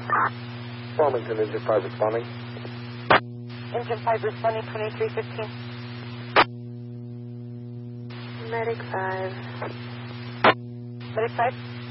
Wilmington, Engine 5 responding. Engine 5 responding, 2315. Medic 5. Medic 5.